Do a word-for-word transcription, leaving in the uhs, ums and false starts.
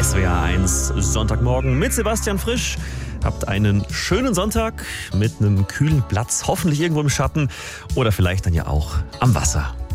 S W R eins Sonntagmorgen mit Sebastian Frisch. Habt einen schönen Sonntag mit einem kühlen Platz, hoffentlich irgendwo im Schatten oder vielleicht dann ja auch am Wasser.